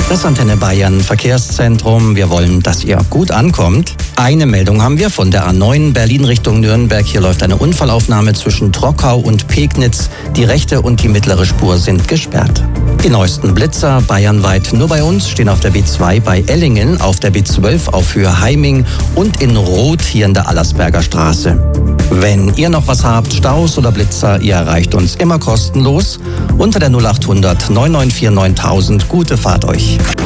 Das Antenne Bayern Verkehrszentrum. Wir wollen, dass ihr gut ankommt. Eine Meldung haben wir von der A9 Berlin Richtung Nürnberg. Hier läuft eine Unfallaufnahme zwischen Trockau und Pegnitz. Die rechte und die mittlere Spur sind gesperrt. Die neuesten Blitzer bayernweit nur bei uns stehen auf der B2 bei Ellingen, auf der B12 auf Höhe Heiming und in Rot hier in der Allersberger Straße. Wenn ihr noch was habt, Staus oder Blitzer, ihr erreicht uns immer kostenlos unter der 0800 994 9000. Gute Fahrt euch.